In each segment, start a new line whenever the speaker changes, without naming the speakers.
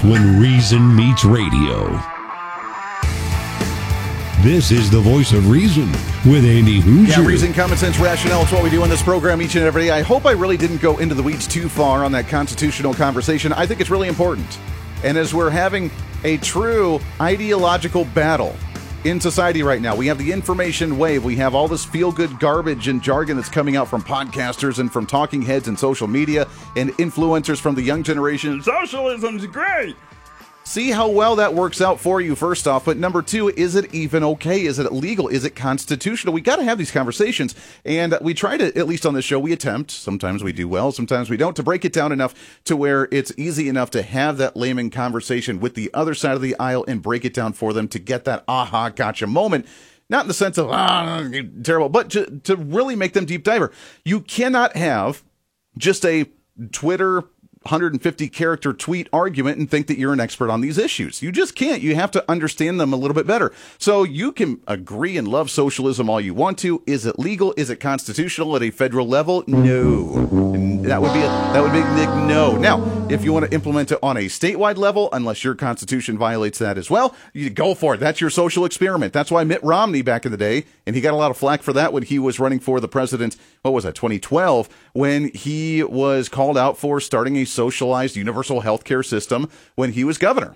when reason meets radio. This is the voice of reason with Andy Hoosier.
Yeah, reason, common sense, rationale. It's what we do in this program each and every day. I hope I really didn't go into the weeds too far on that constitutional conversation. I think it's really important. And as we're having a true ideological battle in society right now, we have the information wave. We have all this feel-good garbage and jargon that's coming out from podcasters and from talking heads and social media and influencers from the young generation. Socialism's great. See how well that works out for you, first off. But number two, is it even okay? Is it legal? Is it constitutional? We got to have these conversations. And we try to, at least on this show, we attempt. Sometimes we do well, sometimes we don't, to break it down enough to where it's easy enough to have that layman conversation with the other side of the aisle and break it down for them to get that aha, gotcha moment. Not in the sense of, terrible, but to really make them deep diver. You cannot have just a Twitter 150 character tweet argument and think that you're an expert on these issues. You just can't. You have to understand them a little bit better. So you can agree and love socialism all you want to. Is it legal? Is it constitutional at a federal level? No. That would be a big no. Now, if you want to implement it on a statewide level, unless your constitution violates that as well, you go for it. That's your social experiment. That's why Mitt Romney back in the day, and he got a lot of flack for that when he was running for the president, 2012, when he was called out for starting a socialized universal health care system when he was governor.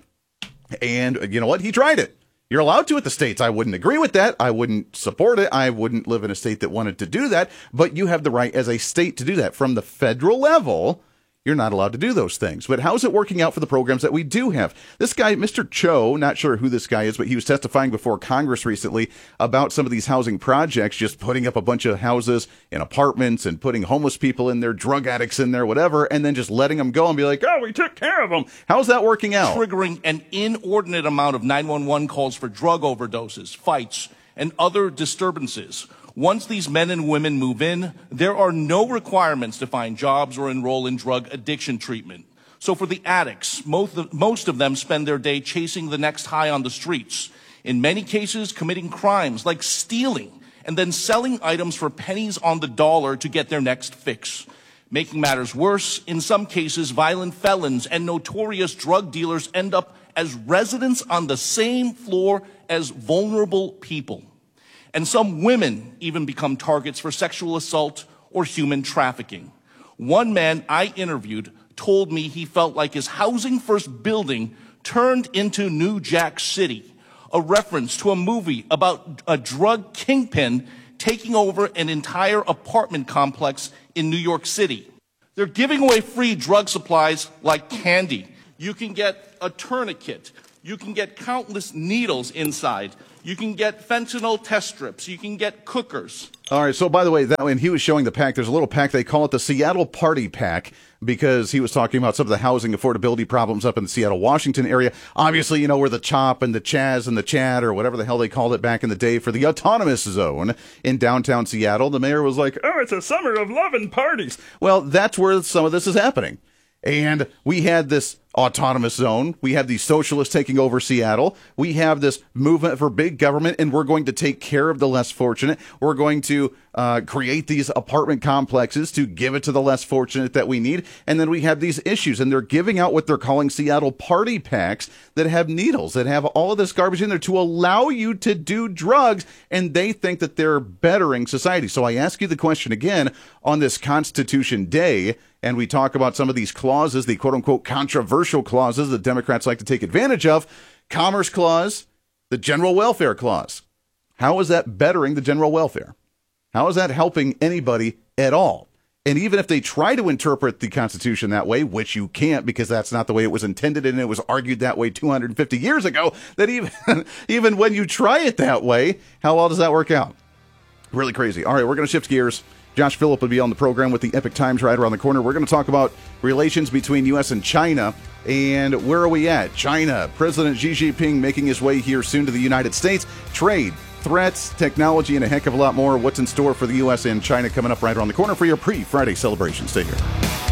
And you know what? He tried it. You're allowed to at the states. I wouldn't agree with that. I wouldn't support it. I wouldn't live in a state that wanted to do that. But you have the right as a state to do that. From the federal level, you're not allowed to do those things. But how's it working out for the programs that we do have? This guy, Mr. Cho, not sure who this guy is, but he was testifying before Congress recently about some of these housing projects, just putting up a bunch of houses and apartments and putting homeless people in there, drug addicts in there, whatever, and then just letting them go and be like, oh, we took care of them. How's that working out?
Triggering an inordinate amount of 911 calls for drug overdoses, fights, and other disturbances. Once these men and women move in, there are no requirements to find jobs or enroll in drug addiction treatment. So for the addicts, most of them spend their day chasing the next high on the streets. In many cases, committing crimes like stealing and then selling items for pennies on the dollar to get their next fix. Making matters worse, in some cases, violent felons and notorious drug dealers end up as residents on the same floor as vulnerable people. And some women even become targets for sexual assault or human trafficking. One man I interviewed told me he felt like his housing first building turned into New Jack City, a reference to a movie about a drug kingpin taking over an entire apartment complex in New York City. They're giving away free drug supplies like candy. You can get a tourniquet. You can get countless needles inside. You can get fentanyl test strips. You can get cookers.
All right, so by the way, when he was showing the pack, there's a little pack, they call it the Seattle Party Pack, because he was talking about some of the housing affordability problems up in the Seattle, Washington area. Obviously, you know, where the CHOP and the Chaz and the Chad, or whatever the hell they called it back in the day for the autonomous zone in downtown Seattle, the mayor was like, oh, it's a summer of love and parties. Well, that's where some of this is happening. And we had this autonomous zone. We have these socialists taking over Seattle. We have this movement for big government, and we're going to take care of the less fortunate. We're going to create these apartment complexes to give it to the less fortunate that we need. And then we have these issues, and they're giving out what they're calling Seattle Party Packs that have needles, that have all of this garbage in there to allow you to do drugs, and they think that they're bettering society. So I ask you the question again on this Constitution Day, and we talk about some of these clauses, the quote-unquote controversial clauses that Democrats like to take advantage of. Commerce Clause, the General Welfare Clause. How is that bettering the general welfare? How is that helping anybody at all? And even if they try to interpret the Constitution that way, which you can't because that's not the way it was intended, and it was argued that way 250 years ago, that even when you try it that way, how well does that work out? Really crazy. All right, we're going to shift gears. Josh Phillip will be on the program with the Epic Times right around the corner. We're going to talk about relations between U.S. and China. And where are we at? China. President Xi Jinping making his way here soon to the United States. Trade, threats, technology, and a heck of a lot more. What's in store for the U.S. and China coming up right around the corner for your pre-Friday celebration. Stay here.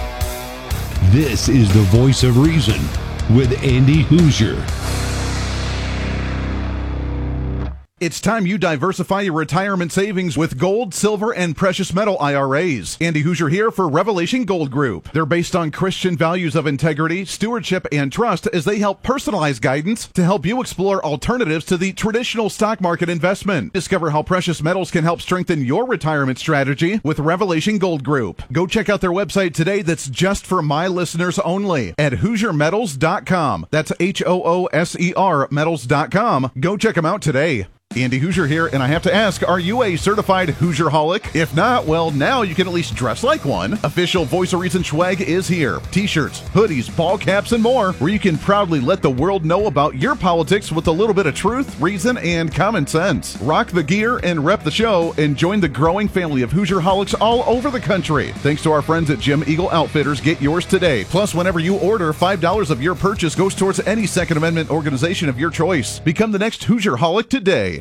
This is the voice of reason with Andy Hoosier.
It's time you diversify your retirement savings with gold, silver, and precious metal IRAs. Andy Hoosier here for Revelation Gold Group. They're based on Christian values of integrity, stewardship, and trust as they help personalize guidance to help you explore alternatives to the traditional stock market investment. Discover how precious metals can help strengthen your retirement strategy with Revelation Gold Group. Go check out their website today that's just for my listeners only at HoosierMetals.com. That's HOOSER Metals.com. Go check them out today. Andy Hoosier here, and I have to ask, are you a certified Hoosier-holic? If not, well, now you can at least dress like one. Official Voice of Reason swag is here. T-shirts, hoodies, ball caps, and more, where you can proudly let the world know about your politics with a little bit of truth, reason, and common sense. Rock the gear and rep the show, and join the growing family of Hoosier-holics all over the country. Thanks to our friends at Jim Eagle Outfitters, get yours today. Plus, whenever you order, $5 of your purchase goes towards any Second Amendment organization of your choice. Become the next Hoosier-holic today.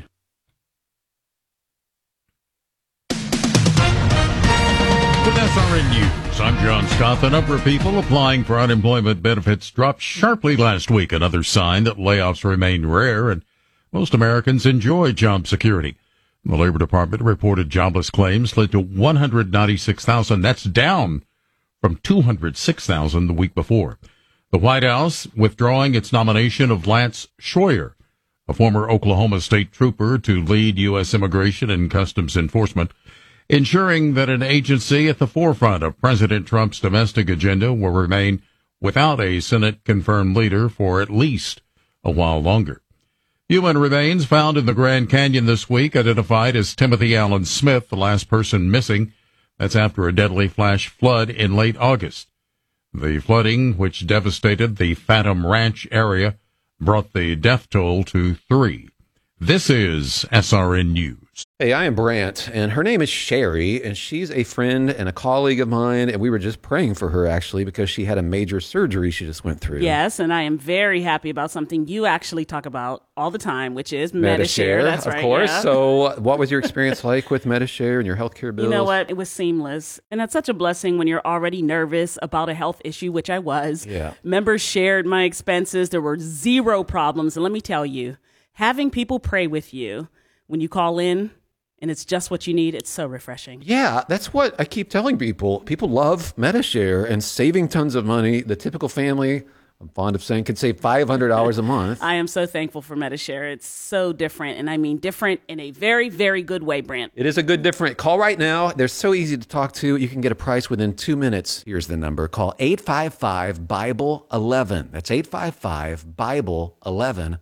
With SRN News, I'm John Scott. The number of people applying for unemployment benefits dropped sharply last week, another sign that layoffs remain rare and most Americans enjoy job security. The Labor Department reported jobless claims slid to 196,000. That's down from 206,000 the week before. The White House withdrawing its nomination of Lance Schroyer, a former Oklahoma State trooper, to lead U.S. Immigration and Customs Enforcement, ensuring that an agency at the forefront of President Trump's domestic agenda will remain without a Senate-confirmed leader for at least a while longer. Human remains found in the Grand Canyon this week identified as Timothy Allen Smith, the last person missing. That's after a deadly flash flood in late August. The flooding, which devastated the Phantom Ranch area, brought the death toll to 3. This is SRN News.
Hey, I am Brant, and her name is Sherry, and she's a friend and a colleague of mine, and we were just praying for her, actually, because she had a major surgery she just went through.
Yes, and I am very happy about something you actually talk about all the time, which is Medi-Share. That's right,
of course.
Yeah.
So what was your experience like with Medi-Share and your healthcare bills?
You know what? It was seamless, and that's such a blessing when you're already nervous about a health issue, which I was.
Yeah.
Members shared my expenses. There were zero problems, and let me tell you, having people pray with you when you call in, and it's just what you need, it's so refreshing.
Yeah, that's what I keep telling people. People love Medi-Share and saving tons of money. The typical family, I'm fond of saying, can save $500 a month.
I am so thankful for Medi-Share. It's so different, and I mean different in a very, very good way, Brant.
It is a good different. Call right now. They're so easy to talk to. You can get a price within 2 minutes. Here's the number. Call 855-BIBLE-11. That's 855-BIBLE-11.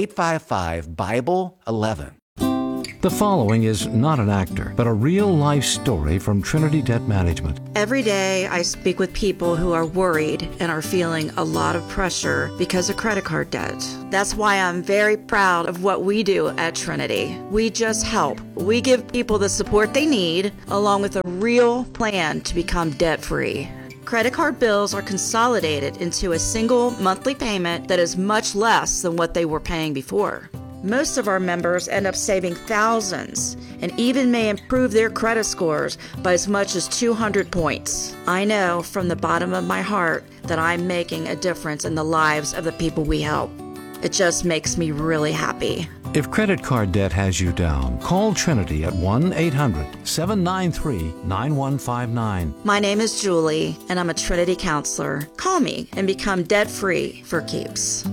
855-BIBLE-11.
The following is not an actor, but a real-life story from Trinity Debt Management.
Every day, I speak with people who are worried and are feeling a lot of pressure because of credit card debt. That's why I'm very proud of what we do at Trinity. We just help. We give people the support they need, along with a real plan to become debt-free. Credit card bills are consolidated into a single monthly payment that is much less than what they were paying before. Most of our members end up saving thousands and even may improve their credit scores by as much as 200 points. I know from the bottom of my heart that I'm making a difference in the lives of the people we help. It just makes me really happy.
If credit card debt has you down, call Trinity at 1-800-793-9159.
My name is Julie, and I'm a Trinity counselor. Call me and become debt-free for keeps.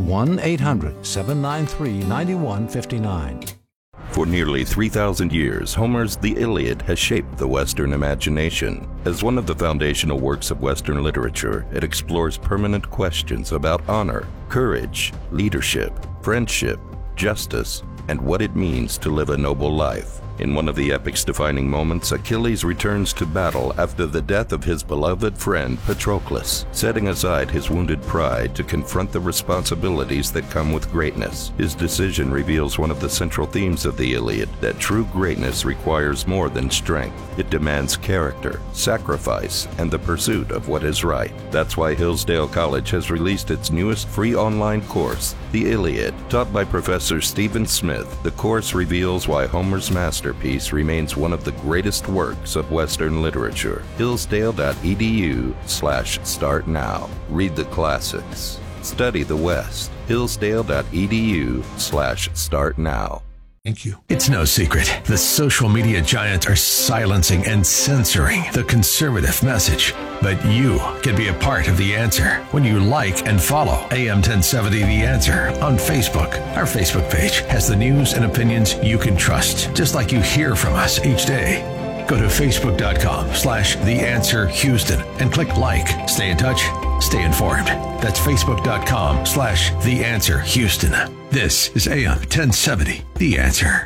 1-800-793-9159.
For nearly 3,000 years, Homer's The Iliad has shaped the Western imagination. As one of the foundational works of Western literature, it explores permanent questions about honor, courage, leadership, friendship, justice, and what it means to live a noble life. In one of the epic's defining moments, Achilles returns to battle after the death of his beloved friend Patroclus, setting aside his wounded pride to confront the responsibilities that come with greatness. His decision reveals one of the central themes of the Iliad, that true greatness requires more than strength. It demands character, sacrifice, and the pursuit of what is right. That's why Hillsdale College has released its newest free online course, The Iliad. Taught by Professor Stephen Smith, the course reveals why Homer's masterpiece remains one of the greatest works of Western literature. Hillsdale.edu/start now. Read the classics. Study the West. Hillsdale.edu/start now.
Thank you. It's no secret. The social media giants are silencing and censoring the conservative message. But you can be a part of the answer when you like and follow AM 1070 The Answer on Facebook. Our Facebook page has the news and opinions you can trust, just like you hear from us each day. Go to Facebook.com/The Answer Houston and click like. Stay in touch. Stay informed. That's Facebook.com/The Answer Houston. This is AM 1070, The Answer.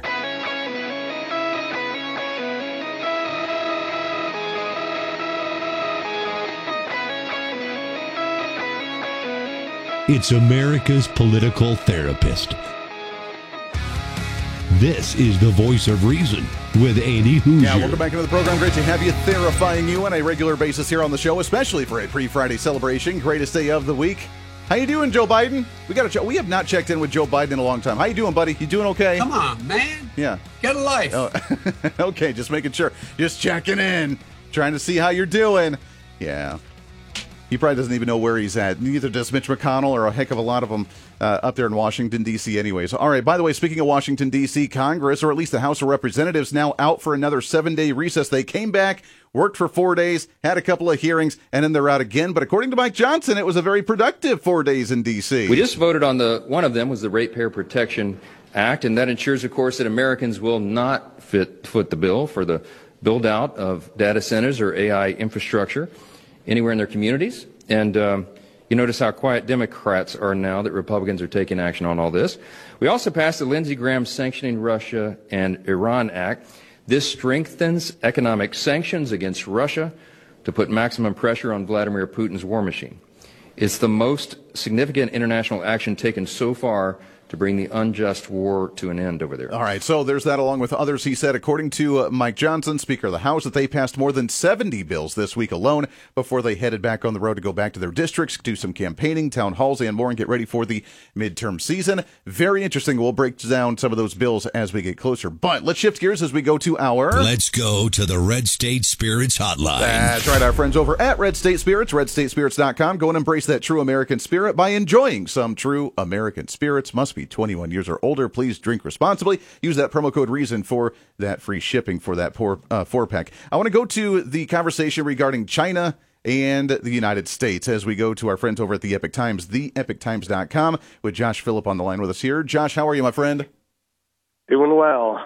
It's America's political therapist. This is the Voice of Reason with Andy Hoosier.
Yeah, welcome back into the program. Great to have you, therapying you on a regular basis here on the show, especially for a pre-Friday celebration. Greatest day of the week. How you doing, Joe Biden? We have not checked in with Joe Biden in a long time. How you doing, buddy? You doing okay?
Come on, man.
Yeah.
Get a life.
Oh, okay, just making sure. Just checking in. Trying to see how you're doing. Yeah. He probably doesn't even know where he's at. Neither does Mitch McConnell or a heck of a lot of them up there in Washington, D.C. anyways. All right, by the way, speaking of Washington, D.C., Congress, or at least the House of Representatives, now out for another 7-day recess. They came back, worked for 4 days, had a couple of hearings, and then they're out again. But according to Mike Johnson, it was a very productive 4 days in D.C.
We just voted on one of them was the Ratepayer Protection Act, and that ensures, of course, that Americans will not foot the bill for the build-out of data centers or AI infrastructure anywhere in their communities. And you notice how quiet Democrats are now that Republicans are taking action on all this. We also passed the Lindsey Graham Sanctioning Russia and Iran Act. This strengthens economic sanctions against Russia to put maximum pressure on Vladimir Putin's war machine. It's the most significant international action taken so far to bring the unjust war to an end over there.
All right, so there's that along with others. He said, according to Mike Johnson, Speaker of the House, that they passed more than 70 bills this week alone before they headed back on the road to go back to their districts, do some campaigning, town halls, and more, and get ready for the midterm season. Very interesting. We'll break down some of those bills as we get closer. But let's shift gears as we go to
Let's go to the Red State Spirits Hotline.
That's right, our friends over at Red State Spirits, redstatespirits.com. Go and embrace that true American spirit by enjoying some true American spirits. Must be 21 years or older. Please drink responsibly. Use that promo code REASON for that free shipping for that 4-pack. I want to go to the conversation regarding China and the United States as we go to our friends over at the Epic Times, theepictimes.com, with Josh Phillip on the line with us here. Josh, how are you, my friend?
Doing well.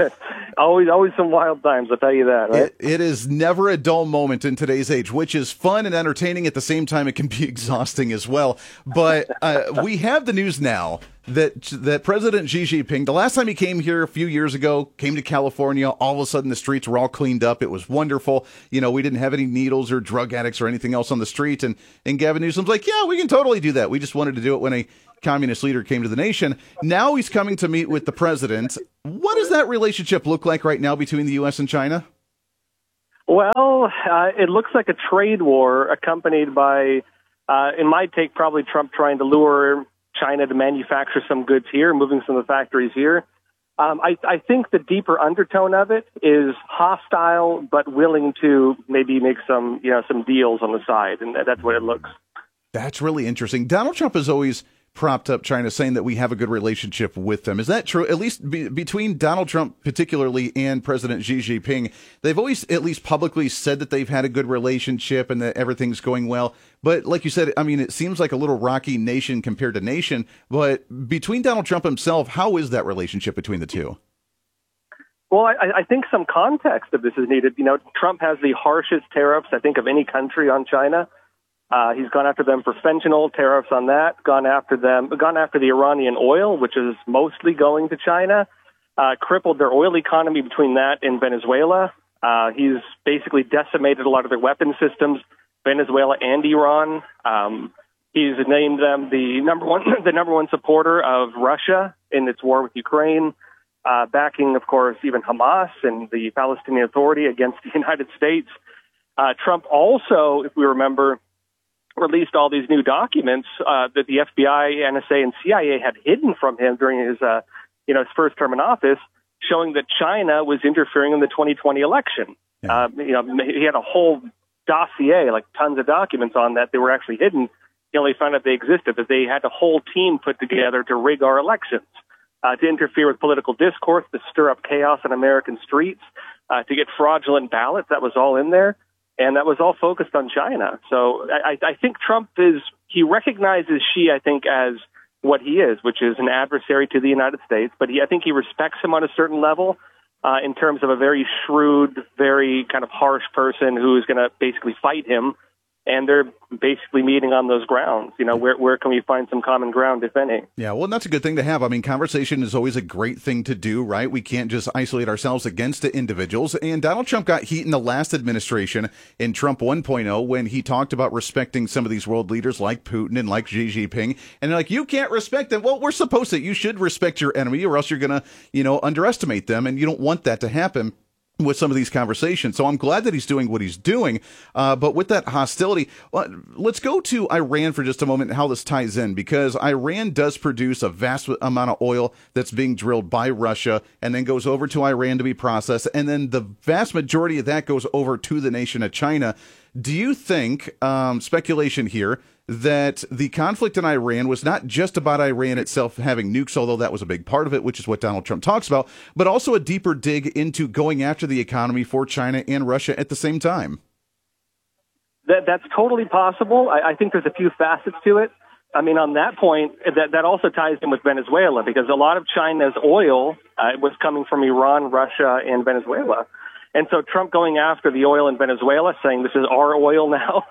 always some wild times, I'll tell you that, right?
It is never a dull moment in today's age, which is fun and entertaining at the same time. It can be exhausting as well. But we have the news now that President Xi Jinping, the last time he came here a few years ago, came to California, all of a sudden the streets were all cleaned up. It was wonderful. You know, we didn't have any needles or drug addicts or anything else on the street. And Gavin Newsom's like, yeah, we can totally do that. We just wanted to do it when a communist leader came to the nation. Now he's coming to meet with the president. What does that relationship look like right now between the U.S. and China?
Well, it looks like a trade war accompanied by, in my take, probably Trump trying to lure China to manufacture some goods here, moving some of the factories here. I think the deeper undertone of it is hostile, but willing to maybe make some deals on the side, and that's what it looks.
That's really interesting. Donald Trump has always propped up China, saying that we have a good relationship with them. Is that true? At least between Donald Trump particularly and President Xi Jinping, they've always at least publicly said that they've had a good relationship and that everything's going well. But like you said, I mean, it seems like a little rocky nation compared to nation. But between Donald Trump himself, how is that relationship between the two?
Well, I think some context of this is needed. You know, Trump has the harshest tariffs, I think, of any country on China. He's gone after them for fentanyl, tariffs on that, gone after the Iranian oil, which is mostly going to China, crippled their oil economy between that and Venezuela. He's basically decimated a lot of their weapon systems, Venezuela and Iran. He's named them the number one supporter of Russia in its war with Ukraine, backing, of course, even Hamas and the Palestinian Authority against the United States. Trump also, if we remember, released all these new documents that the FBI, NSA, and CIA had hidden from him during his first term in office, showing that China was interfering in the 2020 election. Yeah. He had a whole dossier, like tons of documents on that. They were actually hidden. He only found out they existed, that they had a whole team put together to rig our elections. to interfere with political discourse, to stir up chaos on American streets, to get fraudulent ballots. That was all in there. And that was all focused on China. So I think Trump he recognizes Xi, I think, as what he is, which is an adversary to the United States. But I think he respects him on a certain level in terms of a very shrewd, very kind of harsh person who is going to basically fight him. And they're basically meeting on those grounds. Where can we find some common ground, if any?
Yeah, well, that's a good thing to have. I mean, conversation is always a great thing to do, right? We can't just isolate ourselves against the individuals. And Donald Trump got heat in the last administration in Trump 1.0 when he talked about respecting some of these world leaders like Putin and like Xi Jinping. And they're like, you can't respect them. Well, we're supposed to. You should respect your enemy or else you're going to, underestimate them. And you don't want that to happen with some of these conversations. So I'm glad that he's doing what he's doing. But with that hostility, let's go to Iran for just a moment and how this ties in, because Iran does produce a vast amount of oil that's being drilled by Russia and then goes over to Iran to be processed. And then the vast majority of that goes over to the nation of China. Do you think, speculation here, that the conflict in Iran was not just about Iran itself having nukes, although that was a big part of it, which is what Donald Trump talks about, but also a deeper dig into going after the economy for China and Russia at the same time?
That's totally possible. I think there's a few facets to it. I mean, on that point, that also ties in with Venezuela, because a lot of China's oil was coming from Iran, Russia, and Venezuela. And so Trump going after the oil in Venezuela, saying this is our oil now,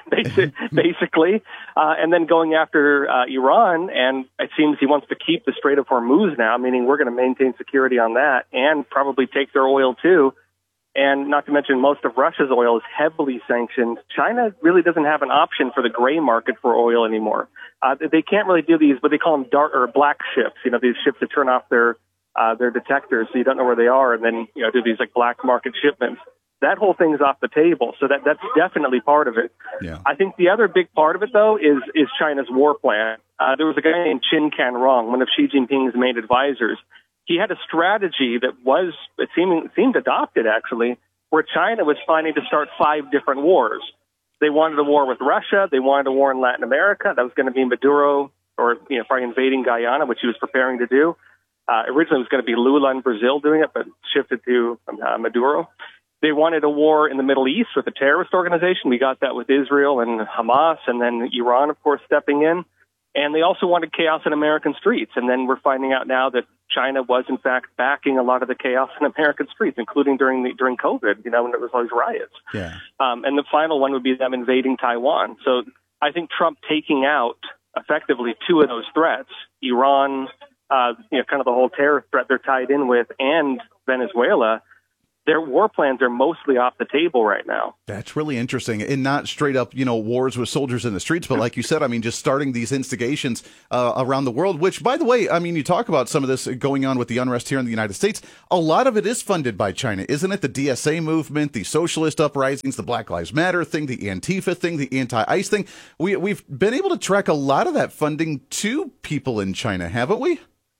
basically, and then going after Iran, and it seems he wants to keep the Strait of Hormuz now, meaning we're going to maintain security on that and probably take their oil too. And not to mention most of Russia's oil is heavily sanctioned. China really doesn't have an option for the gray market for oil anymore. They can't really do these, but they call them dark or black ships, these ships that turn off their detectors, so you don't know where they are, and then do these like black market shipments. That whole thing's off the table, so that's definitely part of it.
Yeah.
I think the other big part of it, though, is China's war plan. There was a guy named Qin Canrong, one of Xi Jinping's main advisors. He had a strategy that seemed adopted, actually, where China was planning to start 5 different wars. They wanted a war with Russia. They wanted a war in Latin America. That was going to be Maduro, or probably invading Guyana, which he was preparing to do. Originally, it was going to be Lula in Brazil doing it, but shifted to Maduro. They wanted a war in the Middle East with a terrorist organization. We got that with Israel and Hamas, and then Iran, of course, stepping in. And they also wanted chaos in American streets. And then we're finding out now that China was, in fact, backing a lot of the chaos in American streets, including during COVID, when there was all these riots. Yeah. And the final one would be them invading Taiwan. So I think Trump taking out effectively 2 of those threats, Iran, kind of the whole terror threat they're tied in with, and Venezuela, their war plans are mostly off the table right now.
That's really interesting. And not straight up, wars with soldiers in the streets, but like you said, I mean, just starting these instigations around the world, which, by the way, I mean, you talk about some of this going on with the unrest here in the United States. A lot of it is funded by China, isn't it? The DSA movement, the socialist uprisings, the Black Lives Matter thing, the Antifa thing, the anti-ICE thing. We've been able to track a lot of that funding to people in China, haven't we?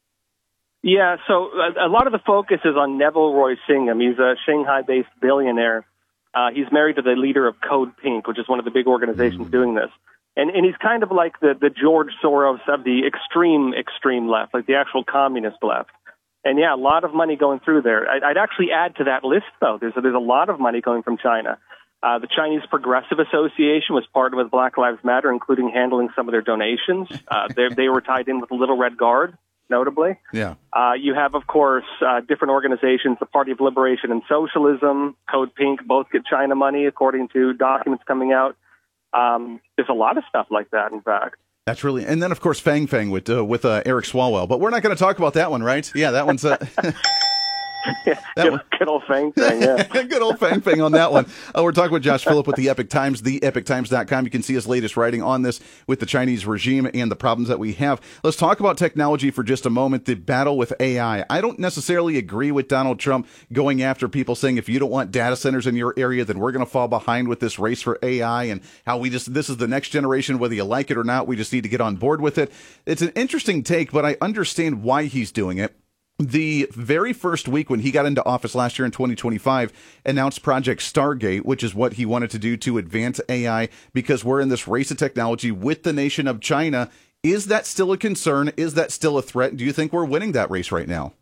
Yeah, so a lot of the focus is on Neville Roy Singham. He's a Shanghai-based billionaire. He's married to the leader of Code Pink, which is one of the big organizations doing this. And he's kind of like the George Soros of the extreme left, like the actual communist left. And yeah, a lot of money going through there. I'd actually add to that list, though. There's a lot of money coming from China. The Chinese Progressive Association was partnered with Black Lives Matter, including handling some of their donations. They were tied in with the Little Red Guard, notably.
Yeah.
You have, of course, different organizations, the Party of Liberation and Socialism, Code Pink, both get China money, according to documents coming out. There's a lot of stuff like that, in fact.
That's really, and then, of course, Fang Fang with Eric Swalwell. But we're not going to talk about that one, right? Yeah, that one's...
Good old Fang Fang, yeah.
Good old Fang Fang on that one. We're talking with Josh Phillip with the Epic Times, theepictimes.com. You can see his latest writing on this with the Chinese regime and the problems that we have. Let's talk about technology for just a moment, the battle with AI. I don't necessarily agree with Donald Trump going after people saying, if you don't want data centers in your area, then we're going to fall behind with this race for AI and how this is the next generation, whether you like it or not. We just need to get on board with it. It's an interesting take, but I understand why he's doing it. The very first week when he got into office last year in 2025, announced Project Stargate, which is what he wanted to do to advance AI, because we're in this race of technology with the nation of China Is that still a concern? Is that still a threat? Do you think we're winning that race right now?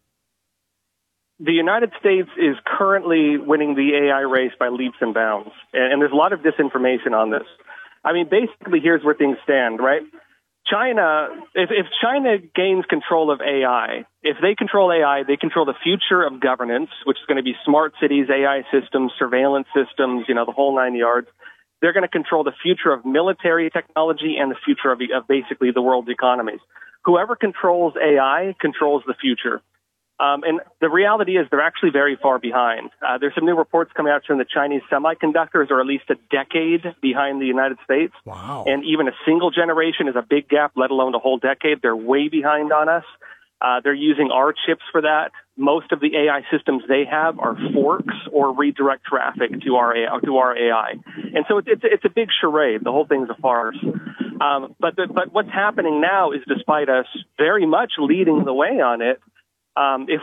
The United States is currently winning the AI race by leaps and bounds, and there's a lot of disinformation on this. I mean, basically, here's where things stand, right? China, if China gains control of AI, if they control AI, they control the future of governance, which is going to be smart cities, AI systems, surveillance systems, the whole 9 yards. They're going to control the future of military technology and the future of basically the world's economies. Whoever controls AI controls the future. And the reality is they're actually very far behind. There's some new reports coming out showing the Chinese semiconductors are at least a decade behind the United States.
Wow.
And even a single generation is a big gap, let alone a whole decade. They're way behind on us. They're using our chips for that. Most of the AI systems they have are forks or redirect traffic to our AI. And so it's a big charade. The whole thing's a farce. But what's happening now is, despite us very much leading the way on it, if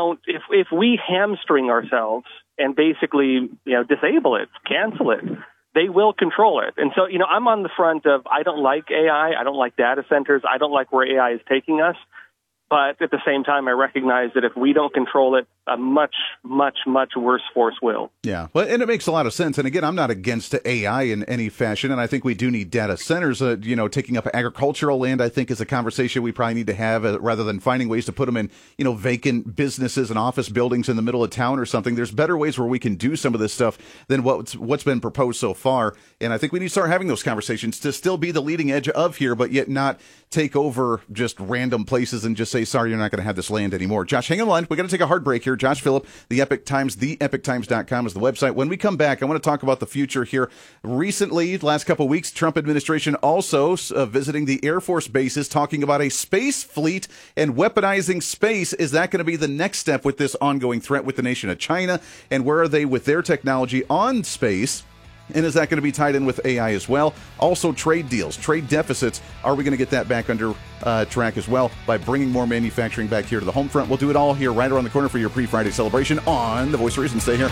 we hamstring ourselves and basically, disable it, cancel it, they will control it. And so, I'm on the front of, I don't like AI. I don't like data centers. I don't like where AI is taking us. But at the same time, I recognize that if we don't control it, a much, much, much worse force will.
Yeah, well, and it makes a lot of sense. And again, I'm not against AI in any fashion, and I think we do need data centers. Taking up agricultural land, I think, is a conversation we probably need to have rather than finding ways to put them in, vacant businesses and office buildings in the middle of town or something. There's better ways where we can do some of this stuff than what's been proposed so far. And I think we need to start having those conversations to still be the leading edge of here, but yet not take over just random places and just say, sorry, you're not going to have this land anymore. Josh, hang on the line. We got to take a hard break here. Josh Phillip, The Epic Times, theepictimes.com is the website. When we come back, I want to talk about the future here. Recently, last couple of weeks, Trump administration also visiting the Air Force bases, talking about a space fleet and weaponizing space. Is that going to be the next step with this ongoing threat with the nation of China? And where are they with their technology on space? And is that going to be tied in with AI as well? Also, trade deals, trade deficits. Are we going to get that back under track as well by bringing more manufacturing back here to the home front? We'll do it all here right around the corner for your pre-Friday celebration on The Voice of Reason. Stay here.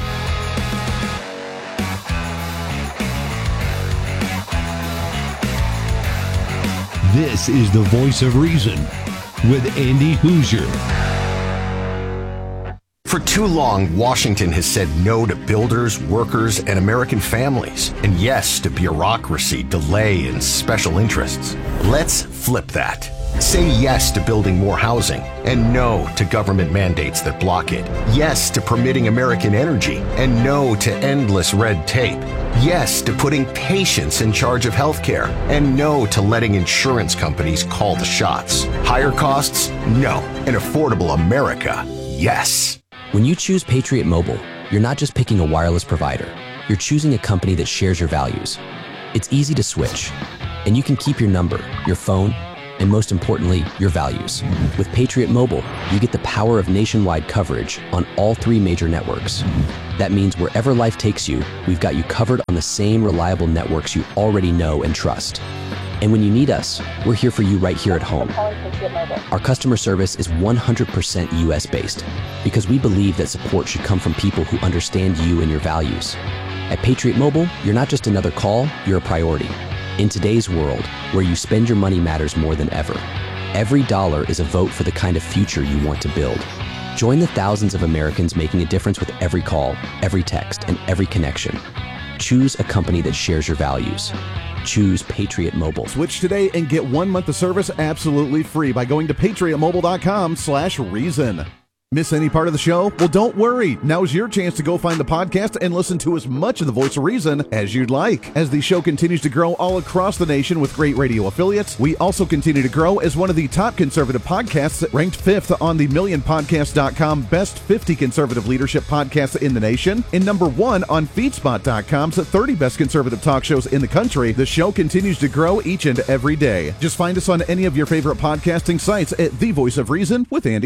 This is The Voice of Reason with Andy Hoosier.
For too long, Washington has said no to builders, workers, and American families, and yes to bureaucracy, delay, and special interests. Let's flip that. Say yes to building more housing, and no to government mandates that block it. Yes to permitting American energy, and no to endless red tape. Yes to putting patients in charge of healthcare, and no to letting insurance companies call the shots. Higher costs? No. An affordable America? Yes.
When you choose Patriot Mobile, you're not just picking a wireless provider. You're choosing a company that shares your values. It's easy to switch, and you can keep your number, your phone, and most importantly, your values. With Patriot Mobile, you get the power of nationwide coverage on all 3 major networks. That means wherever life takes you, we've got you covered on the same reliable networks you already know and trust. And when you need us, we're here for you right here at home. Our customer service is 100% US-based because we believe that support should come from people who understand you and your values. At Patriot Mobile, you're not just another call, you're a priority. In today's world, where you spend your money matters more than ever, every dollar is a vote for the kind of future you want to build. Join the thousands of Americans making a difference with every call, every text, and every connection. Choose a company that shares your values. Choose Patriot Mobile.
Switch today and get 1 month of service absolutely free by going to patriotmobile.com/reason. Miss any part of the show? Well, don't worry. Now's your chance to go find the podcast and listen to as much of The Voice of Reason as you'd like. As the show continues to grow all across the nation with great radio affiliates, we also continue to grow as one of the top conservative podcasts, ranked 5th on the MillionPodcast.com Best 50 Conservative Leadership Podcasts in the nation, and number 1 on FeedSpot.com's 30 Best Conservative Talk Shows in the country. The show continues to grow each and every day. Just find us on any of your favorite podcasting sites at The Voice of Reason with Andy Hoosier.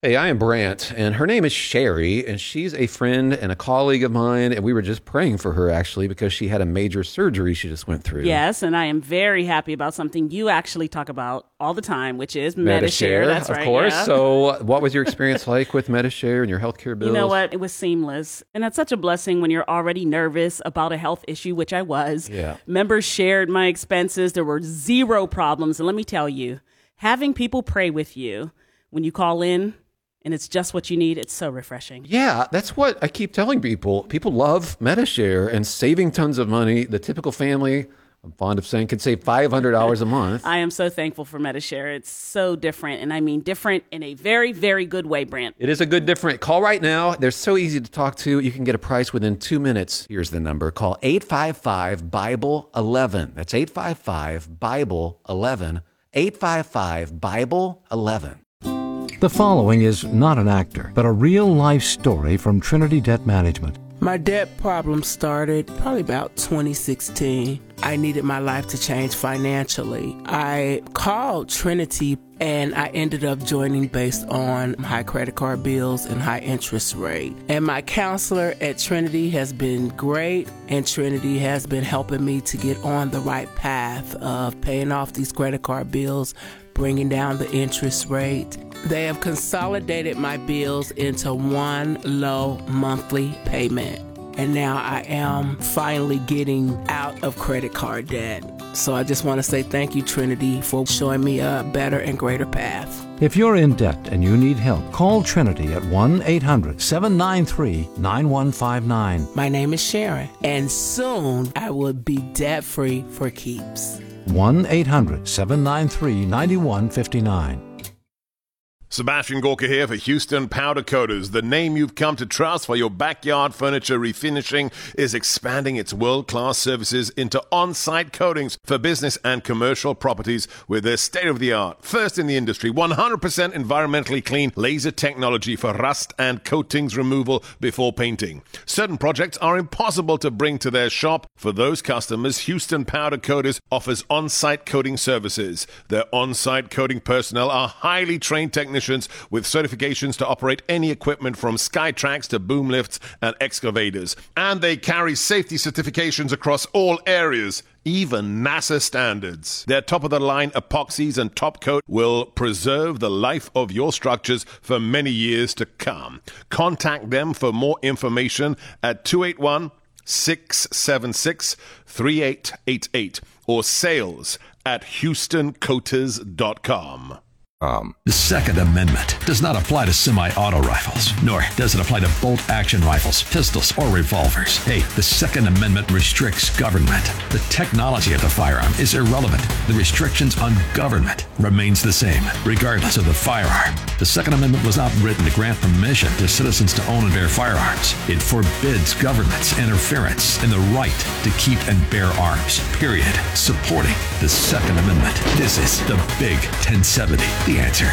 Hey, I am Brant, and her name is Sherry, and she's a friend and a colleague of mine, and we were just praying for her, actually, because she had a major surgery she just went through.
Yes, and I am very happy about something you actually talk about all the time, which is Medi-Share. That's right,
of course.
Yeah.
So what was your experience like with Medi-Share and your healthcare bills?
You know what? It was seamless. And that's such a blessing when you're already nervous about a health issue, which I was.
Yeah.
Members shared my expenses. There were zero problems. And let me tell you, having people pray with you when you call in, and it's just what you need, it's so refreshing.
Yeah, that's what I keep telling people. People love Medi-Share and saving tons of money. The typical family, I'm fond of saying, could save $500 a month.
I am so thankful for Medi-Share. It's so different, and I mean different in a very, very good way, Brant.
It is a good different. Call right now. They're so easy to talk to. You can get a price within 2 minutes. Here's the number. Call 855-BIBLE-11. That's 855-BIBLE-11. 855-BIBLE-11.
The following is not an actor, but a real-life story from Trinity Debt Management.
My debt problem started probably about 2016. I needed my life to change financially. I called Trinity and I ended up joining based on high credit card bills and high interest rate. And my counselor at Trinity has been great, and Trinity has been helping me to get on the right path of paying off these credit card bills, bringing down the interest rate. They have consolidated my bills into one low monthly payment. And now I am finally getting out of credit card debt. So I just want to say thank you, Trinity, for showing me a better and greater path.
If you're in debt and you need help, call Trinity at 1-800-793-9159.
My name is Sharon, and soon I will be debt-free for keeps.
1-800-793-9159.
Sebastian Gorka here for Houston Powder Coaters. The name you've come to trust for your backyard furniture refinishing is expanding its world-class services into on-site coatings for business and commercial properties with their state-of-the-art, first in the industry, 100% environmentally clean laser technology for rust and coatings removal before painting. Certain projects are impossible to bring to their shop. For those customers, Houston Powder Coaters offers on-site coating services. Their on-site coating personnel are highly trained technicians with certifications to operate any equipment from Skytrax to boom lifts and excavators. And they carry safety certifications across all areas, even NASA standards. Their top-of-the-line epoxies and top coat will preserve the life of your structures for many years to come. Contact them for more information at 281-676-3888 or sales@HoustonCoaters.com.
The Second Amendment does not apply to semi-auto rifles, nor does it apply to bolt-action rifles, pistols, or revolvers. Hey, the Second Amendment restricts government. The technology of the firearm is irrelevant. The restrictions on government remains the same, regardless of the firearm. The Second Amendment was not written to grant permission to citizens to own and bear firearms. It forbids government's interference in the right to keep and bear arms, period. Supporting the Second Amendment. This is the Big 1070. The answer.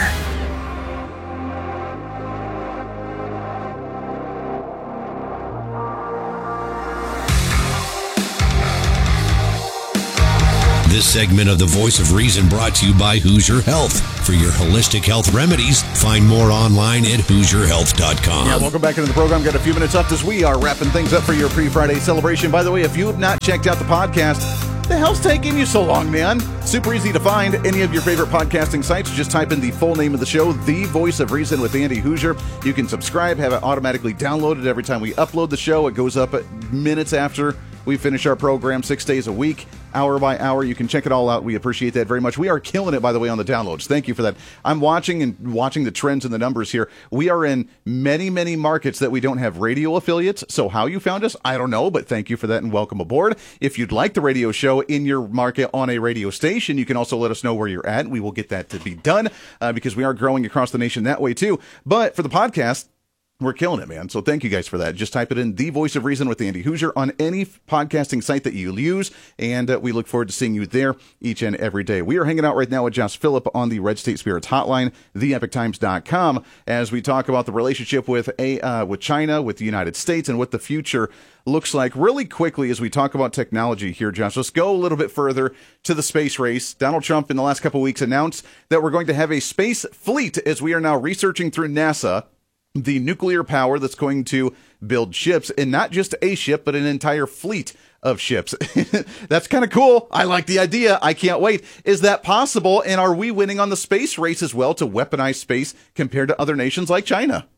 This segment of The Voice of Reason brought to you by Hoosier Health. For your holistic health remedies, find more online at HoosierHealth.com.
Yeah, welcome back into the program. Got a few minutes left as we are wrapping things up for your pre-Friday celebration. By the way, if you have not checked out the podcast, the hell's taking you so long, man? Super easy to find any of your favorite podcasting sites. Just type in the full name of the show, The Voice of Reason with Andy Hoosier. You can subscribe, have it automatically downloaded every time we upload the show. It goes up minutes after we finish our program, 6 days a week, hour by hour. You can check it all out. We appreciate that very much. We are killing it, by the way, on the downloads. Thank you for that. I'm watching the trends and the numbers here. We are in many, many markets that we don't have radio affiliates. So how you found us, I don't know, but thank you for that and welcome aboard. If you'd like the radio show in your market on a radio station, you can also let us know where you're at. We will get that to be done because we are growing across the nation that way too. But for the podcast, We're killing it, man. So thank you guys for that. Just type it in, The Voice of Reason with Andy Hoosier, on any podcasting site that you use, and we look forward to seeing you there each and every day. We are hanging out right now with Josh Phillip on the Red State Spirits hotline, theepictimes.com, as we talk about the relationship with China, with the United States, and what the future looks like. Really quickly, as we talk about technology here, Josh, let's go a little bit further to the space race. Donald Trump, in the last couple of weeks, announced that we're going to have a space fleet, as we are now researching through NASA the nuclear power that's going to build ships, and not just a ship, but an entire fleet of ships. That's kind of cool. I like the idea. I can't wait. Is that possible? And are we winning on the space race as well to weaponize space compared to other nations like China?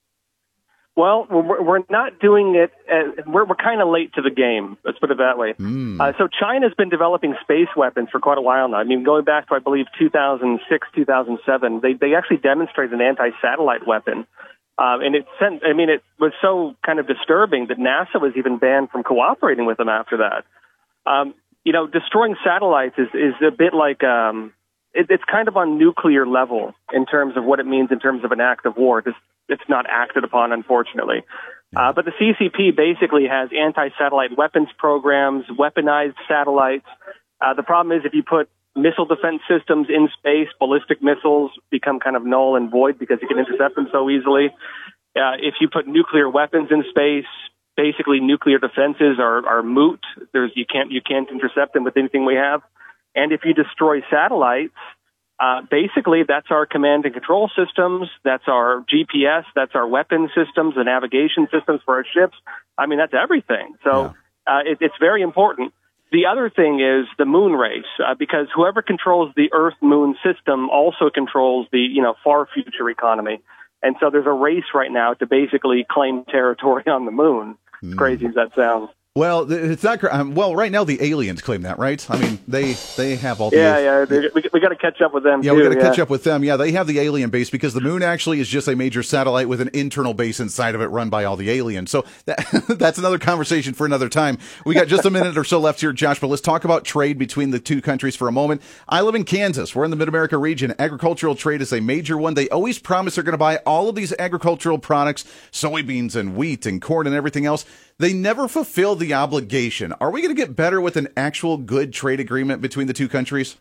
Well, we're not doing it. We're kind of late to the game. Let's put it that way. So China's been developing space weapons for quite a while now. I mean, going back to, I believe, 2006, 2007, they actually demonstrated an anti-satellite weapon. And it was so kind of disturbing that NASA was even banned from cooperating with them after that. Destroying satellites is a bit like, it's kind of on nuclear level in terms of what it means in terms of an act of war. It's not acted upon, unfortunately. But the CCP basically has anti-satellite weapons programs, weaponized satellites. The problem is if you put missile defense systems in space, ballistic missiles become kind of null and void because you can intercept them so easily. If you put nuclear weapons in space, basically nuclear defenses are moot. You can't intercept them with anything we have. And if you destroy satellites, basically that's our command and control systems, that's our GPS, that's our weapon systems, the navigation systems for our ships. I mean, that's everything. So it's very important. The other thing is the moon race, because whoever controls the Earth-Moon system also controls the far future economy. And so there's a race right now to basically claim territory on the moon. As crazy as that sounds.
Well, it's not. Well, right now the aliens claim that, right? I mean, they have all the.
We got to catch up with them.
Yeah, we got to catch up with them. Yeah, they have the alien base because the moon actually is just a major satellite with an internal base inside of it, run by all the aliens. So that's another conversation for another time. We got just a minute or so left here, Josh. But let's talk about trade between the two countries for a moment. I live in Kansas. We're in the Mid-America region. Agricultural trade is a major one. They always promise they're going to buy all of these agricultural products, soybeans and wheat and corn and everything else. They never fulfill the obligation. Are we going to get better with an actual good trade agreement between the two countries?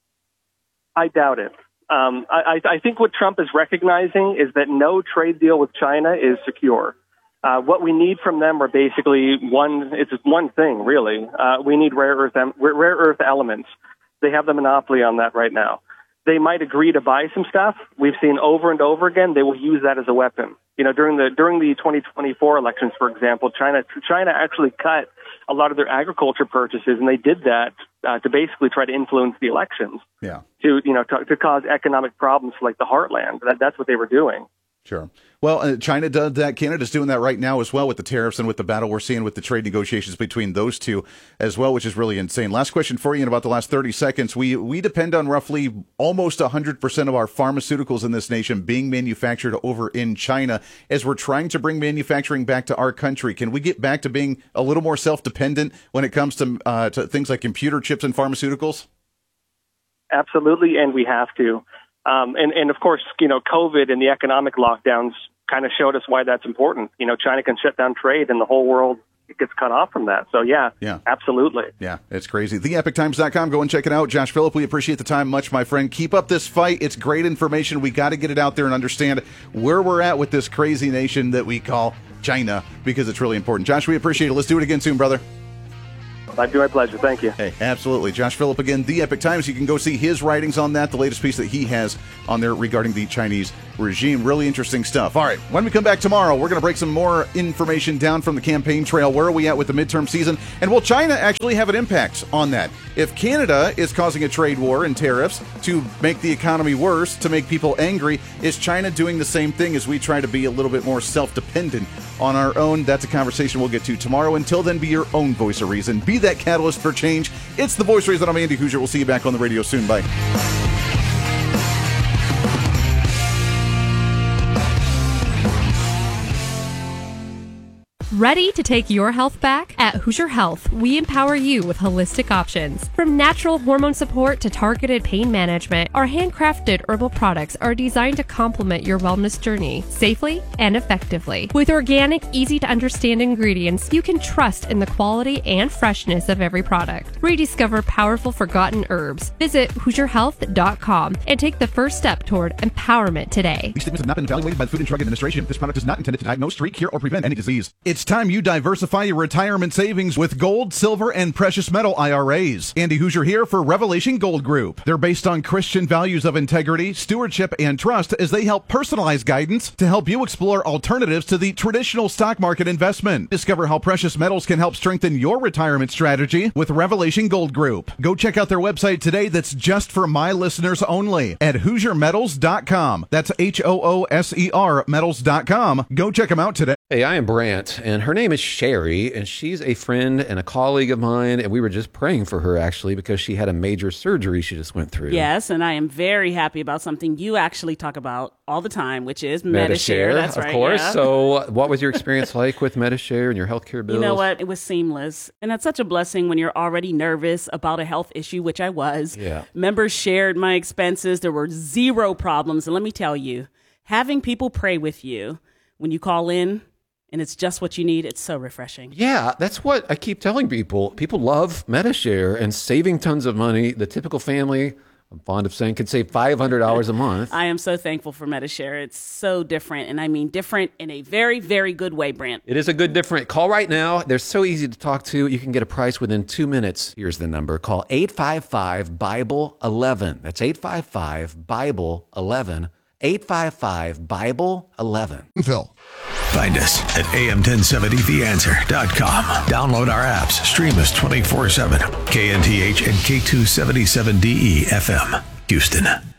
I doubt it. I think what Trump is recognizing is that no trade deal with China is secure. What we need from them are basically one thing, really. We need rare earth elements. They have the monopoly on that right now. They might agree to buy some stuff. We've seen over and over again, they will use that as a weapon. During the 2024 elections, for example, China actually cut a lot of their agriculture purchases, and they did that to basically try to influence the elections.
Yeah.
To cause economic problems like the heartland. That's what they were doing.
Sure. Well, China does that. Canada's doing that right now as well with the tariffs and with the battle we're seeing with the trade negotiations between those two as well, which is really insane. Last question for you in about the last 30 seconds. We depend on roughly almost 100% of our pharmaceuticals in this nation being manufactured over in China. As we're trying to bring manufacturing back to our country, can we get back to being a little more self-dependent when it comes to things like computer chips and pharmaceuticals?
Absolutely, and we have to. And of course, COVID and the economic lockdowns kind of showed us why that's important. China can shut down trade and the whole world gets cut off from that. So yeah, absolutely.
Yeah, it's crazy. TheEpicTimes.com. Go and check it out. Josh Phillip, we appreciate the time much, my friend. Keep up this fight. It's great information. We got to get it out there and understand where we're at with this crazy nation that we call China, because it's really important. Josh, we appreciate it. Let's do it again soon, brother.
That'd be my pleasure. Thank you.
Hey, absolutely. Josh Phillip again, The Epic Times. You can go see his writings on that, the latest piece that he has on there regarding the Chinese regime. Really interesting stuff. All right, when we come back tomorrow, we're going to break some more information down from the campaign trail. Where are we at with the midterm season? And will China actually have an impact on that? If Canada is causing a trade war and tariffs to make the economy worse, to make people angry, is China doing the same thing as we try to be a little bit more self-dependent on our own? That's a conversation we'll get to tomorrow. Until then, be your own voice of reason. Be that catalyst for change. It's The Voice of Reason. I'm Andy Hoosier. We'll see you back on the radio soon. Bye.
Ready to take your health back? At Hoosier Health, we empower you with holistic options. From natural hormone support to targeted pain management, our handcrafted herbal products are designed to complement your wellness journey safely and effectively. With organic, easy-to-understand ingredients, you can trust in the quality and freshness of every product. Rediscover powerful forgotten herbs. Visit HoosierHealth.com and take the first step toward empowerment today.
These statements have not been evaluated by the Food and Drug Administration. This product is not intended to diagnose, treat, cure, or prevent any disease. It's time you diversify your retirement savings with gold, silver, and precious metal IRAs. Andy Hoosier here for Revelation Gold Group. They're based on Christian values of integrity, stewardship, and trust as they help personalize guidance to help you explore alternatives to the traditional stock market investment. Discover how precious metals can help strengthen your retirement strategy with Revelation Gold Group. Go check out their website today that's just for my listeners only at HoosierMetals.com. That's HOOSER metals.com. Go check them out today.
Hey, I am Brant, and her name is Sherry, and she's a friend and a colleague of mine, and we were just praying for her, actually, because she had a major surgery she just went through.
Yes, and I am very happy about something you actually talk about all the time, which is Medi-Share. That's right,
of course.
Yeah.
So what was your experience like with Medi-Share and your healthcare bills?
You know what? It was seamless, and that's such a blessing when you're already nervous about a health issue, which I was.
Yeah.
Members shared my expenses. There were zero problems, and let me tell you, having people pray with you when you call in, and it's just what you need, it's so refreshing.
Yeah, that's what I keep telling people. People love Medi-Share and saving tons of money. The typical family, I'm fond of saying, could save $500 a month.
I am so thankful for Medi-Share. It's so different, and I mean different in a very, very good way, Brant.
It is a good different. Call right now. They're so easy to talk to. You can get a price within 2 minutes. Here's the number. Call 855-BIBLE-11. That's 855-BIBLE-11. 855-BIBLE-11.
Phil. Find us at am1070theanswer.com. Download our apps. Stream us 24/7. KNTH and K277DE FM, Houston.